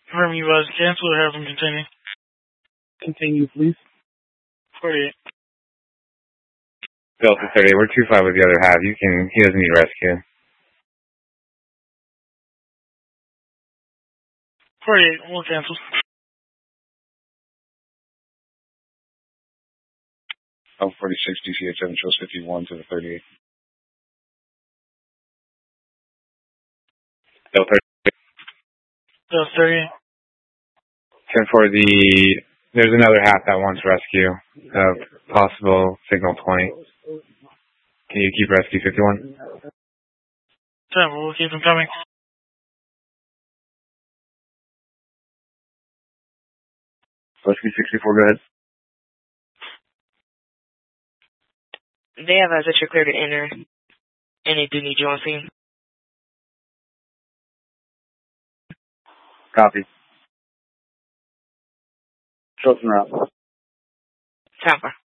Confirm you guys cancel or have them continue? Continue, please. 48. Delta 30, we're 2-5 with the other half. He doesn't need rescue. 48, we'll cancel. Oh, 46, DCH7 shows 51 to the 38. Delta 30. Delta 38. 10 for there's another half that wants rescue. Possible signal 20. Can you keep rescue 51? 10, we'll keep them coming. Rescue 64, go ahead. They have us that you're clear to enter, and they do need you on scene. Copy. Show us around. Tampa.